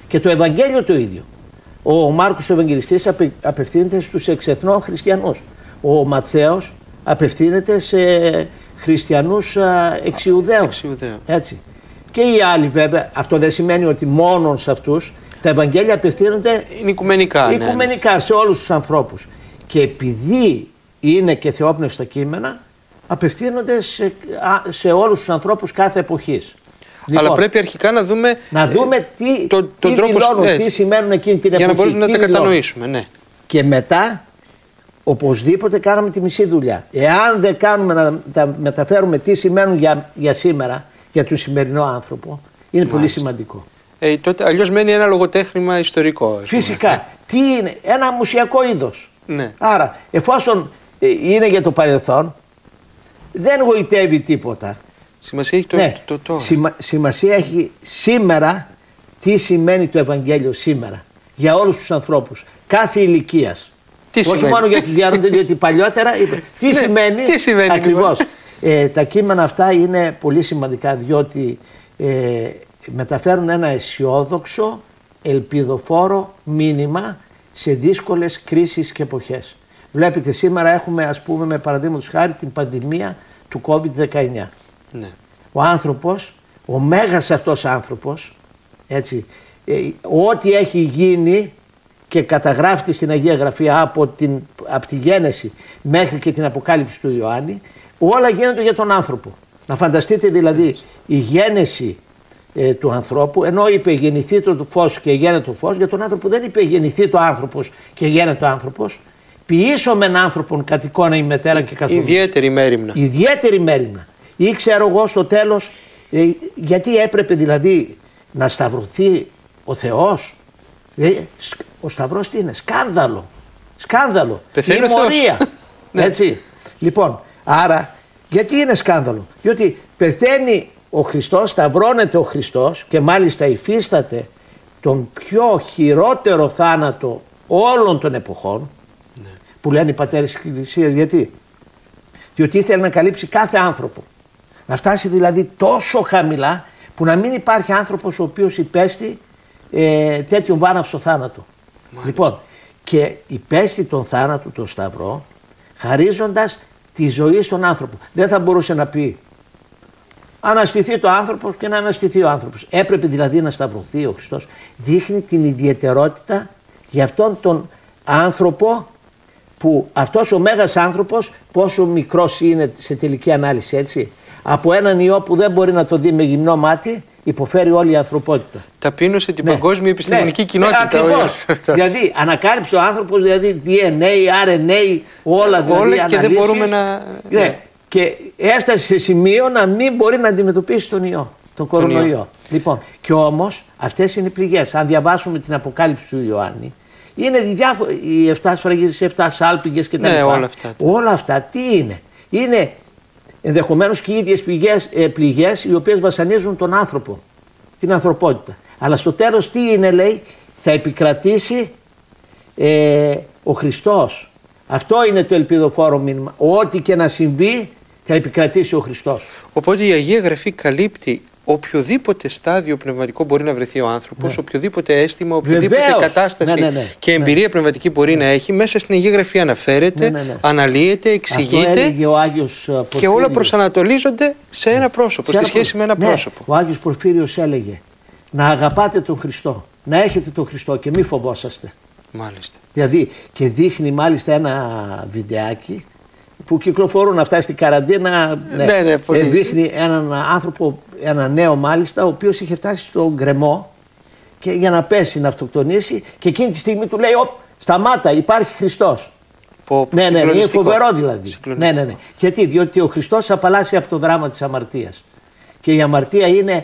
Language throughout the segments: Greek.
Και το Ευαγγέλιο το ίδιο. Ο Μάρκος ο Ευαγγελιστής απευθύνεται στους εξεθνών χριστιανούς. Ο Ματθαίος απευθύνεται σε χριστιανούς εξιουδαίους. Έτσι. Και οι άλλοι βέβαια, αυτό δεν σημαίνει ότι μόνο σε αυτούς, τα Ευαγγέλια απευθύνονται οικουμενικά σε όλους τους ανθρώπους. Και επειδή είναι και θεόπνευστα κείμενα, απευθύνονται σε όλους τους ανθρώπους κάθε εποχής. Αλλά λοιπόν, πρέπει αρχικά να δούμε τι δηλώνουν, τι σημαίνουν εκείνη την εποχή. Για να μπορούμε να τα κατανοήσουμε. Ναι. Και μετά, οπωσδήποτε κάναμε τη μισή δουλειά. Εάν δεν κάνουμε να τα μεταφέρουμε τι σημαίνουν για σήμερα, για τον σημερινό άνθρωπο, είναι πολύ σημαντικό. Τότε αλλιώς μένει ένα λογοτέχνημα ιστορικό. Φυσικά. Τι είναι, ένα μουσιακό είδος. Ναι. Άρα, εφόσον είναι για το παρελθόν, δεν γοητεύει τίποτα. Σημασία έχει το τώρα. Σημασία έχει σήμερα τι σημαίνει το Ευαγγέλιο σήμερα. Για όλους τους ανθρώπους, κάθε ηλικίας. Όχι μόνο για τους γέροντες, γιατί παλιότερα είπε. Τι σημαίνει ακριβώς. Τα κείμενα αυτά είναι πολύ σημαντικά, διότι μεταφέρουν ένα αισιόδοξο, ελπιδοφόρο μήνυμα σε δύσκολες κρίσεις και εποχές. Βλέπετε, σήμερα έχουμε, ας πούμε, με παραδείγματος χάρη, την πανδημία του COVID-19. Ναι. Ο άνθρωπος, ο μέγας αυτός άνθρωπος, έτσι, ό,τι έχει γίνει και καταγράφεται στην Αγία Γραφή από τη Γένεση μέχρι και την Αποκάλυψη του Ιωάννη, όλα γίνονται για τον άνθρωπο. Να φανταστείτε δηλαδή η γένεση του ανθρώπου, ενώ είπε γεννηθεί το φως και γένε το φως, για τον άνθρωπο δεν είπε γεννηθεί το άνθρωπος και γένε το άνθρωπος. Ποιήσω μεν άνθρωπον κατ' εικόνα η μετέρα και καθόλου. Ιδιαίτερη μέριμνα. Ιδιαίτερη μέριμνα. Ή ξέρω εγώ στο τέλος, γιατί έπρεπε δηλαδή να σταυρωθεί ο Θεός. Ο Σταυρός τι είναι, σκάνδαλο. Σκάνδαλο. Πεθαίνει τιμωρία. Έτσι. Λοιπόν, άρα γιατί είναι σκάνδαλο? Διότι πεθαίνει ο Χριστός, σταυρώνεται ο Χριστός και μάλιστα υφίσταται τον πιο χειρότερο θάνατο όλων των εποχών, που λένε οι πατέρες της Εκκλησίας. Γιατί? Διότι ήθελε να καλύψει κάθε άνθρωπο. Να φτάσει δηλαδή τόσο χαμηλά που να μην υπάρχει άνθρωπος ο οποίος υπέστη τέτοιον βάναυσο θάνατο. Μάλιστα. Λοιπόν, και υπέστη τον θάνατο, τον Σταυρό, χαρίζοντας τη ζωή στον άνθρωπο. Δεν θα μπορούσε να πει αναστηθεί το άνθρωπος και να αναστηθεί ο άνθρωπος. Έπρεπε δηλαδή να σταυρωθεί ο Χριστός. Δείχνει την ιδιαιτερότητα για αυτόν τον άνθρωπο, που αυτός ο μέγας άνθρωπος πόσο μικρός είναι σε τελική ανάλυση, έτσι. Από έναν ιό που δεν μπορεί να το δει με γυμνό μάτι, υποφέρει όλη η ανθρωπότητα. Ταπείνωσε την παγκόσμια επιστημονική κοινότητα. Ακριβώς. Δηλαδή ανακάλυψε ο άνθρωπος, δηλαδή DNA, RNA, όλα δηλαδή και δεν μπορούμε να... Και έφτασε σε σημείο να μην μπορεί να αντιμετωπίσει τον ιό, τον κορονοϊό. Λοιπόν, και όμως αυτές είναι πληγές. Αν διαβάσουμε την Αποκάλυψη του Ιωάννη, είναι οι 7 σφραγίδες, οι 7 σάλπιγγες κτλ. Ναι, όλα αυτά τι είναι? Είναι ενδεχομένως και οι ίδιες πληγές οι οποίες βασανίζουν τον άνθρωπο, την ανθρωπότητα. Αλλά στο τέλος τι είναι, λέει? Θα επικρατήσει ο Χριστός. Αυτό είναι το ελπιδοφόρο μήνυμα. Ό,τι και να συμβεί θα επικρατήσει ο Χριστός. Οπότε η Αγία Γραφή καλύπτει οποιοδήποτε στάδιο πνευματικό μπορεί να βρεθεί ο άνθρωπος, οποιοδήποτε αίσθημα, οποιοδήποτε κατάσταση και εμπειρία πνευματική μπορεί να έχει, μέσα στην Αγία Γραφή αναφέρεται, αναλύεται, εξηγείται και όλα προσανατολίζονται σε ένα πρόσωπο, στη σχέση με ένα πρόσωπο. Ο Άγιος Πορφύριος έλεγε να αγαπάτε τον Χριστό, να έχετε τον Χριστό και μη φοβόσαστε. Μάλιστα. Δηλαδή, και δείχνει μάλιστα ένα βιντεάκι που κυκλοφορούν αυτά στην καραντίνα. Δείχνει έναν άνθρωπο, ένα νέο μάλιστα, ο οποίος είχε φτάσει στον γκρεμό και για να πέσει, να αυτοκτονήσει, και εκείνη τη στιγμή του λέει: σταμάτα, υπάρχει Χριστός. Είναι φοβερό δηλαδή. Ναι. Γιατί? Διότι ο Χριστός απαλλάσσει από το δράμα της αμαρτίας. Και η αμαρτία είναι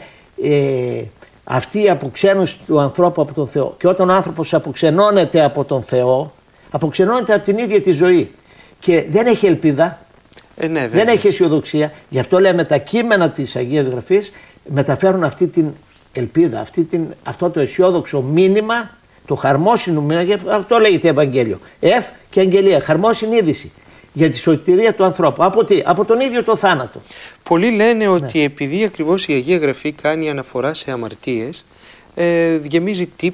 αυτή η αποξένωση του ανθρώπου από τον Θεό. Και όταν ο άνθρωπος αποξενώνεται από τον Θεό, αποξενώνεται από την ίδια τη ζωή. Και δεν έχει ελπίδα, δεν έχει αισιοδοξία. Γι' αυτό λέμε τα κείμενα της Αγίας Γραφής μεταφέρουν αυτή την ελπίδα, αυτό το αισιόδοξο μήνυμα, το χαρμόσυνο μήνυμα. Αυτό λέγεται Ευαγγέλιο. Και αγγελία, χαρμόσυνη είδηση για τη σωτηρία του ανθρώπου. Από τι? Από τον ίδιο το θάνατο. Πολλοί λένε ότι επειδή ακριβώς η Αγία Γραφή κάνει αναφορά σε αμαρτίες, γεμίζει